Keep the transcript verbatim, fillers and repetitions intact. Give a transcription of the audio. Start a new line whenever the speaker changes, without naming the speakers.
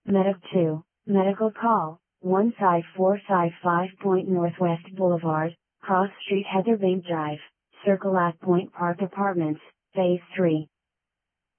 Medic two, Medical Call, one Side four Side five Point Northwest Boulevard, Cross Street Heatherbank Drive, Circle at Point Park Apartments, Phase three.